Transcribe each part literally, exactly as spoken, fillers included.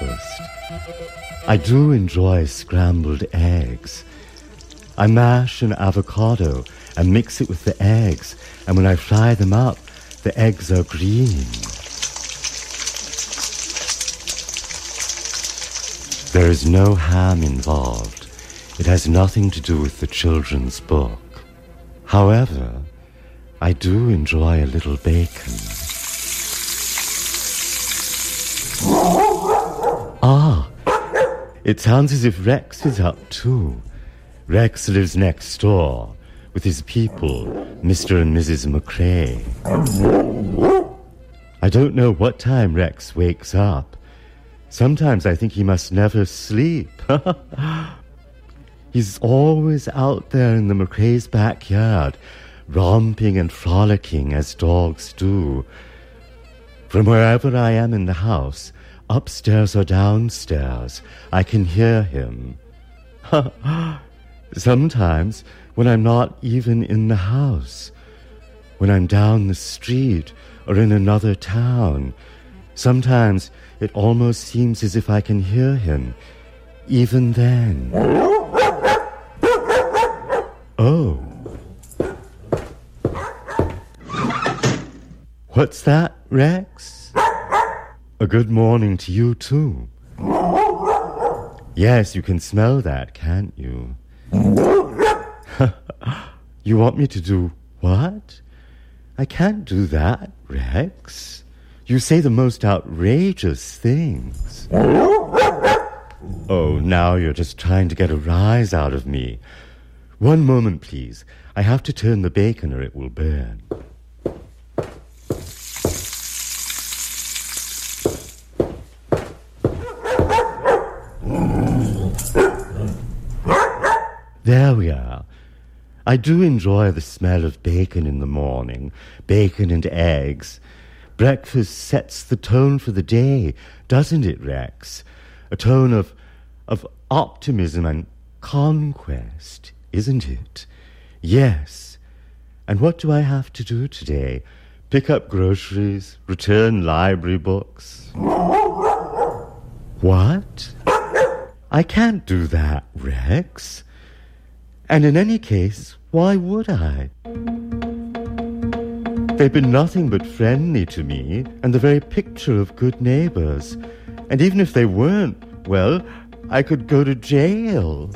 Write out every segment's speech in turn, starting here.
breakfast. I do enjoy scrambled eggs. I mash an avocado and mix it with the eggs, and when I fry them up, the eggs are green. There is no ham involved. It has nothing to do with the children's book. However, I do enjoy a little bacon. Ah, it sounds as if Rex is up too. Rex lives next door with his people, Mister and Missus McCrae. I don't know what time Rex wakes up. Sometimes I think he must never sleep. He's always out there in the McCrae's backyard, romping and frolicking as dogs do. From wherever I am in the house, upstairs or downstairs, I can hear him. Sometimes, when I'm not even in the house, when I'm down the street or in another town, sometimes it almost seems as if I can hear him, even then. Oh. What's that, Rex? A good morning to you, too. Yes, you can smell that, can't you? You want me to do what? I can't do that, Rex. You say the most outrageous things. Oh, now you're just trying to get a rise out of me. One moment, please. I have to turn the bacon or it will burn. There we are. I do enjoy the smell of bacon in the morning, bacon and eggs. Breakfast sets the tone for the day, doesn't it, Rex? A tone of, of optimism and conquest, isn't it? Yes. And what do I have to do today? Pick up groceries, return library books? What? I can't do that, Rex. And in any case, why would I? They've been nothing but friendly to me, and the very picture of good neighbors. And even if they weren't, well, I could go to jail.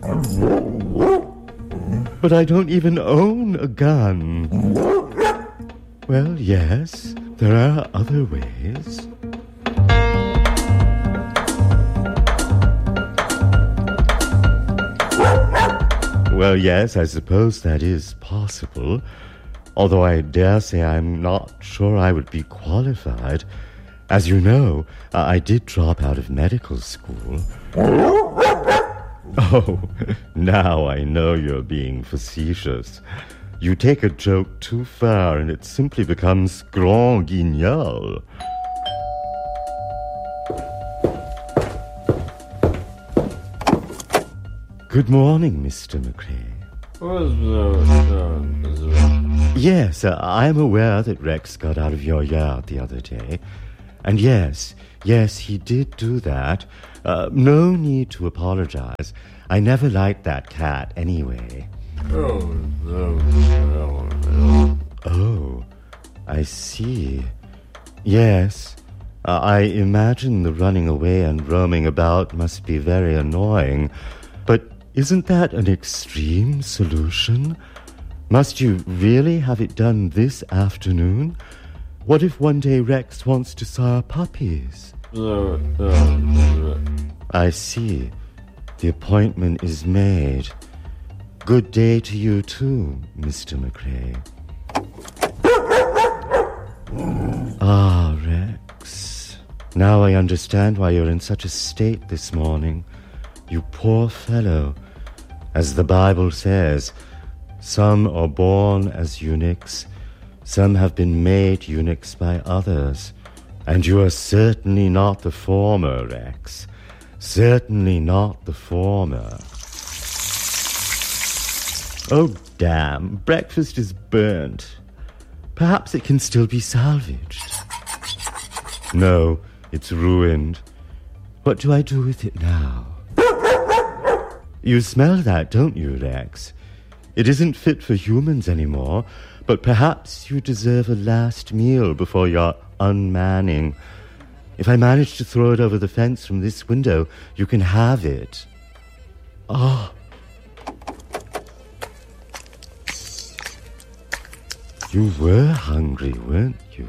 But I don't even own a gun. Well, yes, there are other ways. Well, yes, I suppose that is possible, although I dare say I'm not sure I would be qualified. As you know, uh, I did drop out of medical school. Oh, now I know you're being facetious. You take a joke too far and it simply becomes grand guignol. Good morning, Mister McCrae. Yes, uh, I am aware that Rex got out of your yard the other day. And yes, yes, he did do that. Uh, no need to apologize. I never liked that cat anyway. Oh, I see. Yes, uh, I imagine the running away and roaming about must be very annoying. But isn't that an extreme solution? Must you really have it done this afternoon? What if one day Rex wants to sire puppies? I see. The appointment is made. Good day to you too, Mister McCrae. Ah, Rex. Now I understand why you're in such a state this morning. You poor fellow. As the Bible says, some are born as eunuchs, some have been made eunuchs by others. And you are certainly not the former, Rex. Certainly not the former. Oh, damn. Breakfast is burnt. Perhaps it can still be salvaged. No, it's ruined. What do I do with it now? You smell that, don't you, Rex? It isn't fit for humans anymore, but perhaps you deserve a last meal before your unmanning. If I manage to throw it over the fence from this window, you can have it. Oh. You were hungry, weren't you?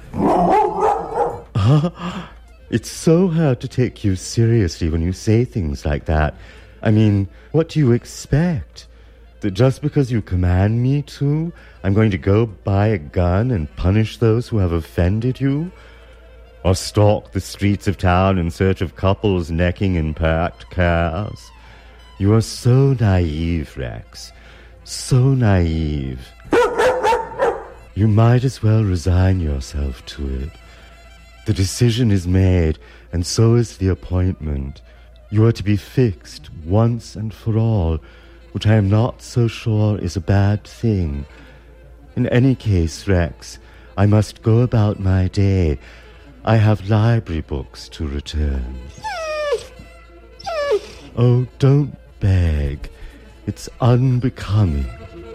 Oh, it's so hard to take you seriously when you say things like that. I mean, what do you expect? That just because you command me to, I'm going to go buy a gun and punish those who have offended you? Or stalk the streets of town in search of couples necking in parked cars? You are so naive, Rex. So naive. You might as well resign yourself to it. The decision is made, and so is the appointment. You are to be fixed once and for all, which I am not so sure is a bad thing. In any case, Rex, I must go about my day. I have library books to return. Oh, don't beg. It's unbecoming.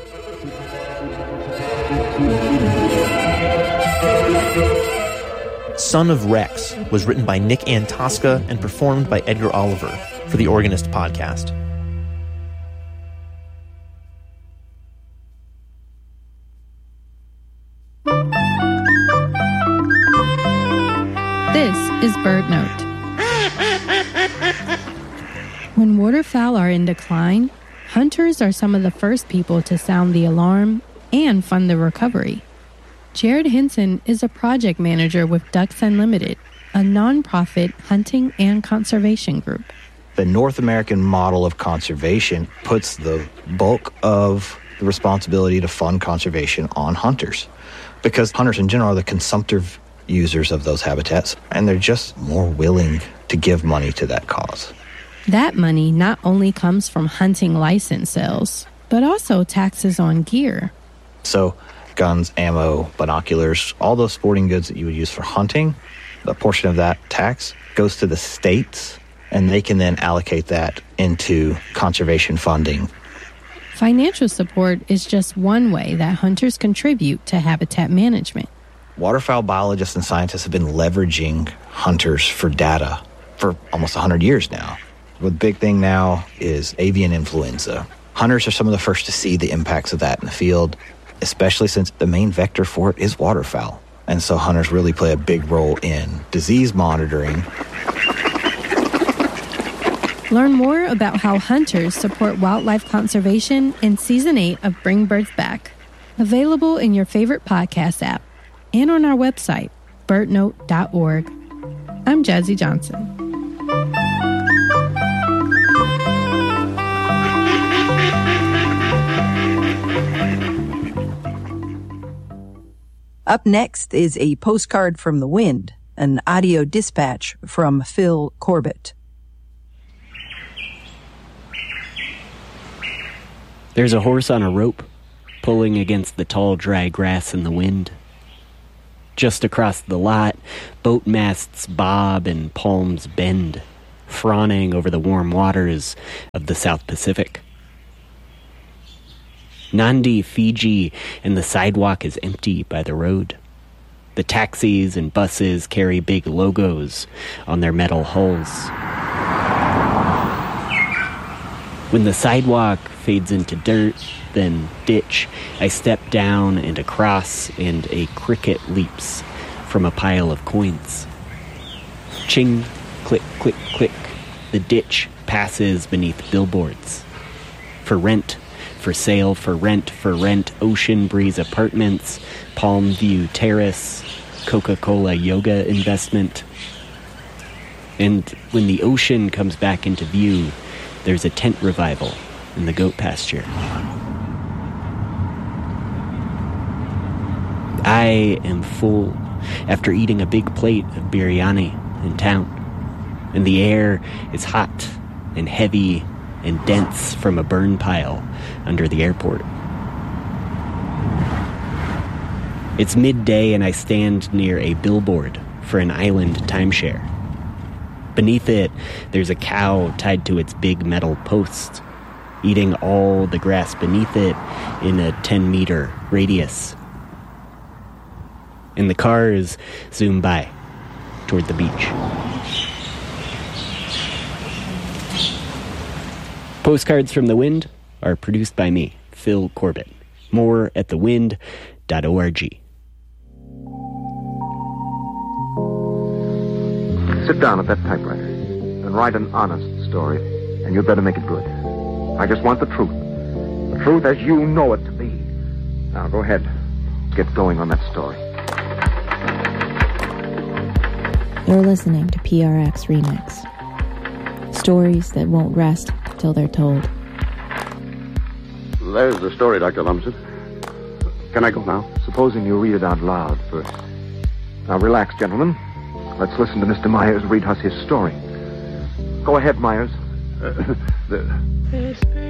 Son of Rex was written by Nick Antosca and performed by Edgar Oliver for the Organist podcast. This is Bird Note. When waterfowl are in decline, hunters are some of the first people to sound the alarm and fund the recovery. Jared Henson is a project manager with Ducks Unlimited, a nonprofit hunting and conservation group. The North American model of conservation puts the bulk of the responsibility to fund conservation on hunters, because hunters in general are the consumptive users of those habitats, and they're just more willing to give money to that cause. That money not only comes from hunting license sales, but also taxes on gear. So guns, ammo, binoculars, all those sporting goods that you would use for hunting, a portion of that tax goes to the states, and they can then allocate that into conservation funding. Financial support is just one way that hunters contribute to habitat management. Waterfowl biologists and scientists have been leveraging hunters for data for almost one hundred years now. The big thing now is avian influenza. Hunters are some of the first to see the impacts of that in the field, especially since the main vector for it is waterfowl. And so hunters really play a big role in disease monitoring. Learn more about how hunters support wildlife conservation in Season eight of Bring Birds Back. Available in your favorite podcast app and on our website, bird note dot org. I'm Jazzy Johnson. Up next is a postcard from the wind, an audio dispatch from Phil Corbett. There's a horse on a rope, pulling against the tall, dry grass in the wind. Just across the lot, boat masts bob and palms bend, fawning over the warm waters of the South Pacific. Nandi, Fiji, and the sidewalk is empty by the road. The taxis and buses carry big logos on their metal hulls. When the sidewalk fades into dirt, then ditch, I step down and across, and a cricket leaps from a pile of coins. Ching, click, click, click. The ditch passes beneath billboards. For rent, for sale, for rent, for rent, Ocean Breeze Apartments, Palm View Terrace, Coca-Cola Yoga Investment. And when the ocean comes back into view, there's a tent revival in the goat pasture. I am full after eating a big plate of biryani in town, and the air is hot and heavy and dense from a burn pile under the airport. It's midday and I stand near a billboard for an island timeshare. Beneath it, there's a cow tied to its big metal post, eating all the grass beneath it in a ten-meter radius. And the cars zoom by toward the beach. Postcards from the Wind are produced by me, Phil Corbett. More at the wind dot org. Sit down at that typewriter and write an honest story, and you'd better make it good. I just want the truth. The truth as you know it to be. Now go ahead. Get going on that story. You're listening to P R X Remix. Stories that won't rest till they're told. There's the story, Doctor Lumsden. Can I go now? Supposing you read it out loud first. Now relax, gentlemen. Let's listen to Mister Myers read us his story. Go ahead, Myers. Uh, the...